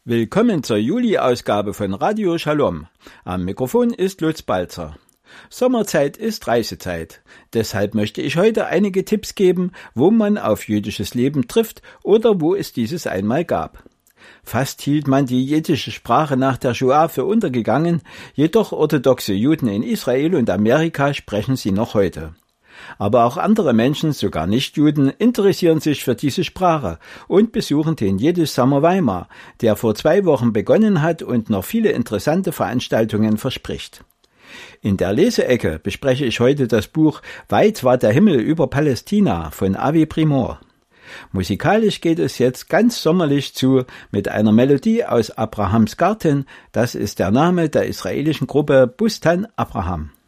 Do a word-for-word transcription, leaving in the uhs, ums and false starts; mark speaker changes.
Speaker 1: Willkommen zur Juli-Ausgabe von Radio Shalom. Am Mikrofon ist Lutz Balzer. Sommerzeit ist Reisezeit. Deshalb möchte ich heute einige Tipps geben, wo man auf jüdisches Leben trifft oder wo es dieses einmal gab. Fast hielt man die jiddische Sprache nach der Shoah für untergegangen, jedoch orthodoxe Juden in Israel und Amerika sprechen sie noch heute. Aber auch andere Menschen, sogar Nichtjuden, interessieren sich für diese Sprache und besuchen den Jiddisch Summer Weimar, der vor zwei Wochen begonnen hat und noch viele interessante Veranstaltungen verspricht. In der Leseecke bespreche ich heute das Buch Weit war der Himmel über Palästina von Avi Primor. Musikalisch geht es jetzt ganz sommerlich zu mit einer Melodie aus Abrahams Garten, das ist der Name der israelischen Gruppe Bustan Abraham.